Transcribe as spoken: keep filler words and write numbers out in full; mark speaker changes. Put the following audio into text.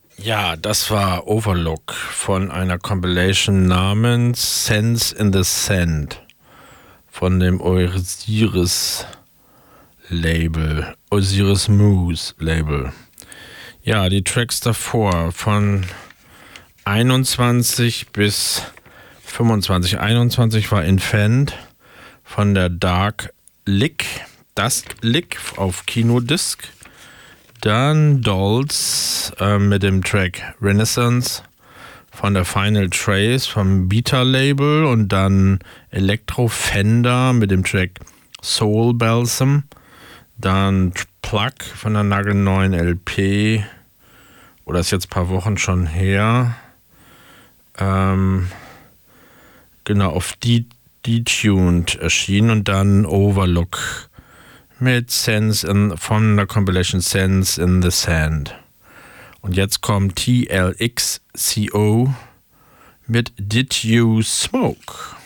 Speaker 1: Ja, das war Overlook von einer Compilation namens Sense in the Sand von dem Osiris Label, Osiris Moose Label. Ja, die Tracks davor von einundzwanzig bis fünfundzwanzig. einundzwanzig war Infant von der Dark Lick, Dust Lick auf Kinodisc. Dann Dolls äh, mit dem Track Renaissance von der Final Trace vom Beta Label und dann Electro Fender mit dem Track Soul Balsam. Dann Plug von der nagelneuen L P, oder ist jetzt ein paar Wochen schon her. Ähm, genau, auf Detuned erschienen und dann Overlook mit Sense in, von der Compilation Sense in the Sand. Und jetzt kommt T L X C O mit Did You Smoke?